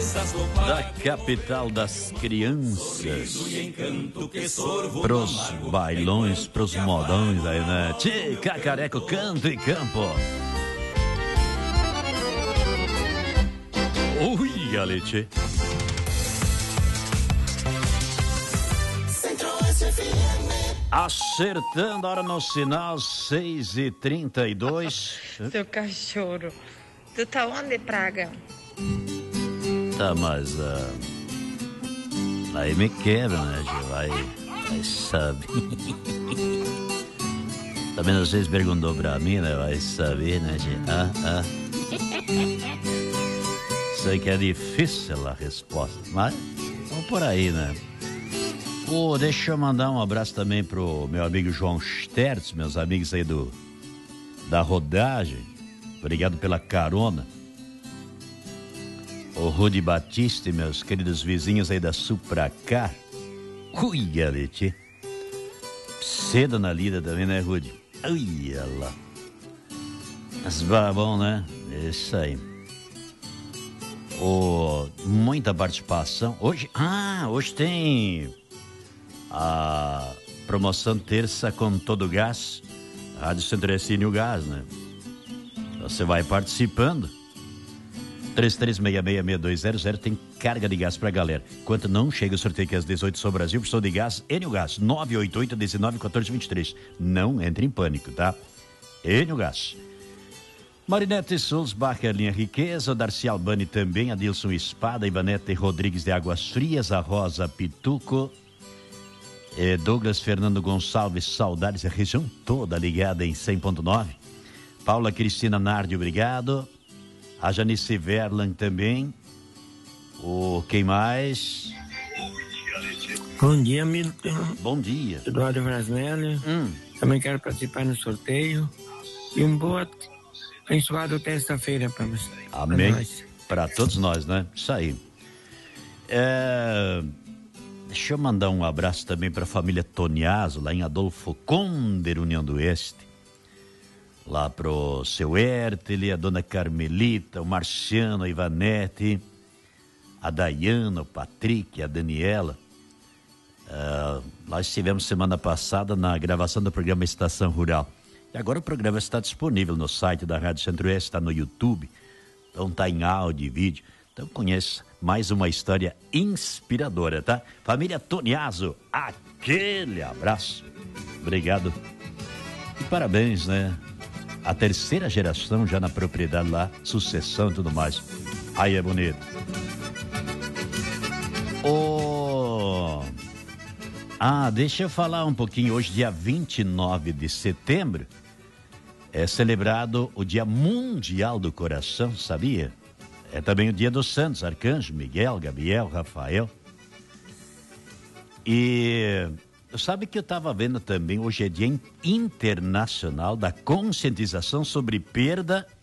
da capital das crianças, pros bailões, pros modões aí, né? Tchê, Cacareco, canto e campo. Ui, Galete. Acertando a hora no sinal, 6h32. Seu cachorro. Tu tá onde, Praga? Tá, mas aí me quebra, né, Gil? Vai saber. Também não sei se perguntou pra mim, né? Vai saber, né, Gil? Sei que é difícil a resposta, mas vamos por aí, né? Deixa eu mandar um abraço também pro meu amigo João Stertz, meus amigos aí da rodagem. Obrigado pela carona. O Rudy Batista e meus queridos vizinhos aí da Supracar. Ui, galete. Cedo na lida também, né, Rudy? Ui, lá. Mas bom, né? Isso aí. Muita participação. Hoje tem a promoção terça com todo gás. Rádio Centro-Oeste e o gás, né? Você vai participando. 33666200 tem carga de gás pra galera. Enquanto não chega o sorteio que é às 18 sobre o Brasil, opção de gás, Enio Gás, 988-19-1423. Não entre em pânico, tá? Enio Gás. Marinete Sulzbacher, linha Riqueza, o Darcy Albani também, Adilson Espada, Ivanete Rodrigues de Águas Frias, a Rosa Pituco, Douglas Fernando Gonçalves, saudades, a região toda ligada em 100.9. Paula Cristina Nardi, obrigado. A Janice Verlan também. Quem mais? Bom dia, Milton. Bom dia. Eduardo Brasnelli. Também quero participar no sorteio. E um boa, abençoado terça-feira para você. Amém. Para todos nós, né? Isso aí. Deixa eu mandar um abraço também para a família Toniaso, lá em Adolfo Conder, União do Oeste. Lá pro seu Hértele, a dona Carmelita, o Marciano, a Ivanete, a Dayana, o Patrick, a Daniela. Nós estivemos semana passada na gravação do programa Estação Rural. E agora o programa está disponível no site da Rádio Centro-Oeste, está no YouTube. Então tá em áudio e vídeo. Então conheça mais uma história inspiradora, tá? Família Toniaso, aquele abraço. Obrigado. E parabéns, né? A terceira geração já na propriedade lá, sucessão e tudo mais. Aí é bonito. Deixa eu falar um pouquinho. Hoje, dia 29 de setembro, é celebrado o Dia Mundial do Coração, sabia? É também o Dia dos Santos, Arcanjo, Miguel, Gabriel, Rafael. E sabe que eu estava vendo também, hoje é Dia Internacional da Conscientização sobre Perda